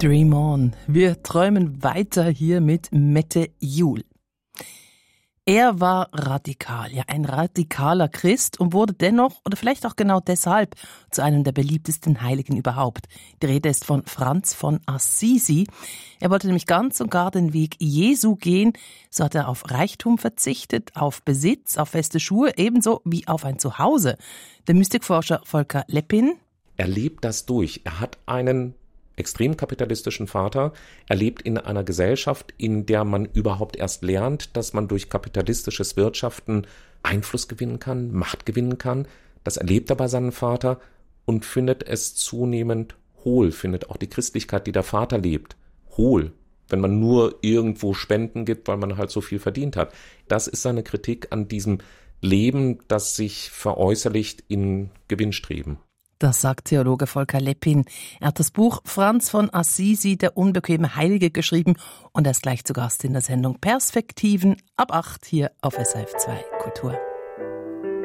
Dream on. Wir träumen weiter hier mit Mette Juhl. Er war radikal, ja ein radikaler Christ und wurde dennoch, oder vielleicht auch genau deshalb, zu einem der beliebtesten Heiligen überhaupt. Die Rede ist von Franz von Assisi. Er wollte nämlich ganz und gar den Weg Jesu gehen. So hat er auf Reichtum verzichtet, auf Besitz, auf feste Schuhe, ebenso wie auf ein Zuhause. Der Mystikforscher Volker Leppin. Er lebt das durch. Er hat einen extrem kapitalistischen Vater. Er lebt in einer Gesellschaft, in der man überhaupt erst lernt, dass man durch kapitalistisches Wirtschaften Einfluss gewinnen kann, Macht gewinnen kann. Das erlebt er bei seinem Vater und findet es zunehmend hohl, findet auch die Christlichkeit, die der Vater lebt, hohl, wenn man nur irgendwo Spenden gibt, weil man halt so viel verdient hat. Das ist seine Kritik an diesem Leben, das sich veräußerlicht in Gewinnstreben. Das sagt Theologe Volker Leppin. Er hat das Buch Franz von Assisi, der unbequeme Heilige, geschrieben und er ist gleich zu Gast in der Sendung Perspektiven ab 8 hier auf SRF 2 Kultur.